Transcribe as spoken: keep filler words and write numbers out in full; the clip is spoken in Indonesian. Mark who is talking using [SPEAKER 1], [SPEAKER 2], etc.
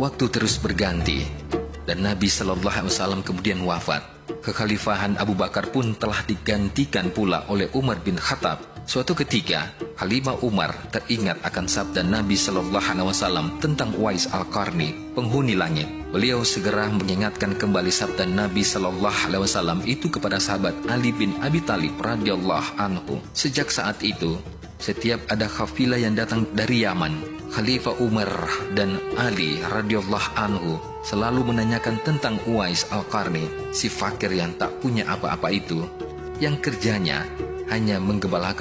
[SPEAKER 1] Waktu terus berganti dan Nabi Shallallahu Alaihi Wasallam kemudian wafat. Kekhalifahan Abu Bakar pun telah digantikan pula oleh Umar bin Khattab. Suatu ketika, Khalifah Umar teringat akan sabda Nabi Shallallahu Alaihi Wasallam tentang Uwais Al-Qarni, penghuni langit. Beliau segera mengingatkan kembali sabda Nabi Shallallahu Alaihi Wasallam itu kepada sahabat Ali bin Abi Thalib radhiyallahu anhu. Sejak saat itu, setiap ada kafilah yang datang dari Yaman, Khalifah Umar dan Ali radhiyallahu anhu selalu menanyakan tentang Uwais Al-Qarni, si fakir yang tak punya apa-apa itu, yang kerjanya hanya menggembalakan